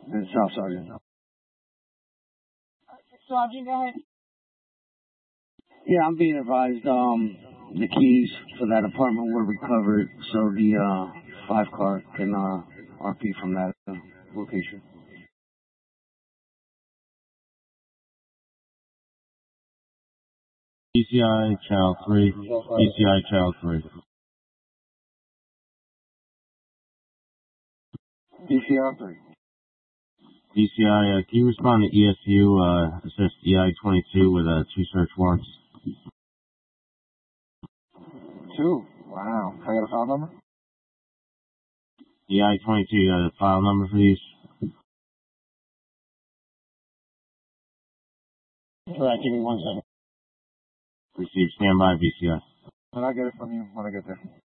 And South Sergeant. Sergeant, go ahead. Yeah, I'm being advised, the keys for that apartment were recovered, so the, 5 car can, RP from that, location. DCI Channel 3. DCI Channel 3. DCR 3. DCI, can you respond to ESU, assist EI-22 with, 2 search warrants? 2. Wow. I got a file number? EI-22, you got a file number for these? Alright, give me 1 second. Receive standby, BCI. And I'll get it from you when I get there.